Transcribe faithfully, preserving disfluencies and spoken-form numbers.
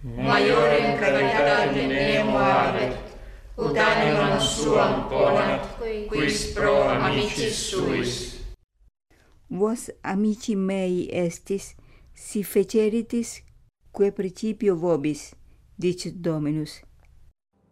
Maiorem caritatem nemo habet, ut animam suam ponat, quis pro amicis suis. Vos, amici mei estis, si feceritis, quae principio vobis, dicit Dominus.